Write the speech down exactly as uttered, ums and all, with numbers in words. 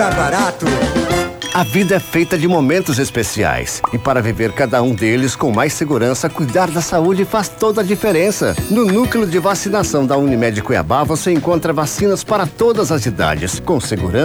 Barato. A vida é feita de momentos especiais e para viver cada um deles com mais segurança, cuidar da saúde faz toda a diferença. No Núcleo de Vacinação da Unimed Cuiabá você encontra vacinas para todas as idades, com segurança